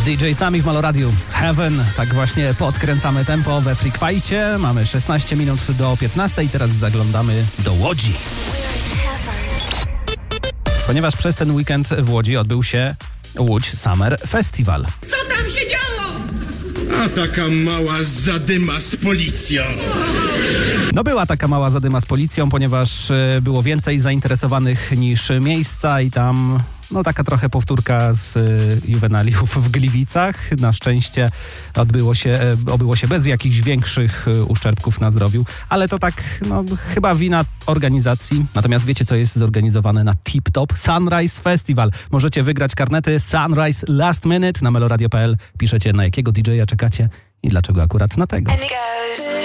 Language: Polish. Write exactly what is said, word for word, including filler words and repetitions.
D J Sami w Maloradiu. Heaven. Tak właśnie podkręcamy tempo we Freak Fajcie. Mamy szesnaście minut do piętnastej. Teraz zaglądamy do Łodzi. Ponieważ przez ten weekend w Łodzi odbył się Łódź Summer Festival. Co tam się działo? A taka mała zadyma z policją. No była taka mała zadyma z policją, ponieważ było więcej zainteresowanych niż miejsca i tam no taka trochę powtórka z juwenaliów w Gliwicach. Na szczęście odbyło się, obyło się bez jakichś większych uszczerbków na zdrowiu, ale to tak no chyba wina organizacji. Natomiast wiecie, co jest zorganizowane na Tip Top? Sunrise Festival. Możecie wygrać karnety Sunrise Last Minute na meloradio kropka p l. Piszecie, na jakiego D J a czekacie i dlaczego akurat na tego.